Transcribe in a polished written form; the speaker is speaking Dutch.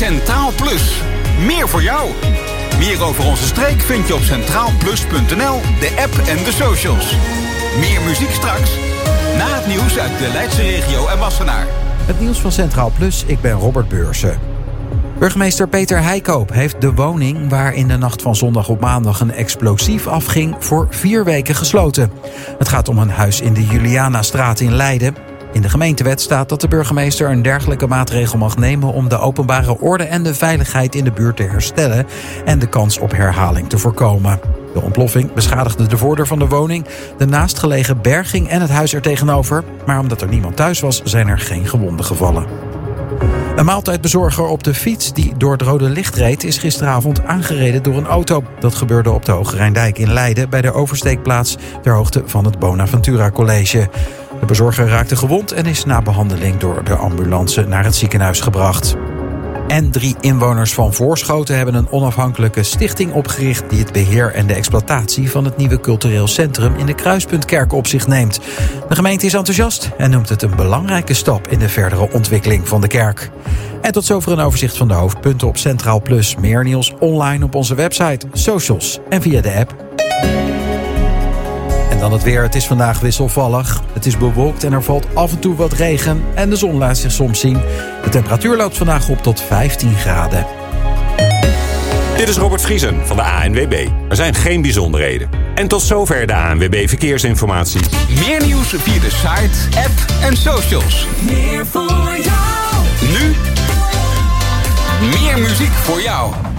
Centraal Plus. Meer voor jou. Meer over onze streek vind je op centraalplus.nl, de app en de socials. Meer muziek straks. Na het nieuws uit de Leidse regio en Wassenaar. Het nieuws van Centraal Plus, ik ben Robert Beursen. Burgemeester Peter Heikoop heeft de woning waar in de nacht van zondag op maandag een explosief afging voor 4 weken gesloten. Het gaat om een huis in de Julianastraat in Leiden. In de gemeentewet staat dat de burgemeester een dergelijke maatregel mag nemen om de openbare orde en de veiligheid in de buurt te herstellen en de kans op herhaling te voorkomen. De ontploffing beschadigde de voordeur van de woning, de naastgelegen berging en het huis er tegenover. Maar omdat er niemand thuis was, zijn er geen gewonden gevallen. Een maaltijdbezorger op de fiets die door het rode licht reed is gisteravond aangereden door een auto. Dat gebeurde op de Hoge Rijndijk in Leiden bij de oversteekplaats ter hoogte van het Bonaventura College. De bezorger raakte gewond en is na behandeling door de ambulance naar het ziekenhuis gebracht. En 3 inwoners van Voorschoten hebben een onafhankelijke stichting opgericht die het beheer en de exploitatie van het nieuwe cultureel centrum in de Kruispuntkerk op zich neemt. De gemeente is enthousiast en noemt het een belangrijke stap in de verdere ontwikkeling van de kerk. En tot zover een overzicht van de hoofdpunten op Centraal Plus. Meer nieuws online op onze website, socials en via de app. En dan het weer. Het is vandaag wisselvallig. Het is bewolkt en er valt af en toe wat regen. En de zon laat zich soms zien. De temperatuur loopt vandaag op tot 15 graden. Dit is Robert Vriesen van de ANWB. Er zijn geen bijzonderheden. En tot zover de ANWB Verkeersinformatie. Meer nieuws via de site, app en socials. Meer voor jou. Nu meer muziek voor jou.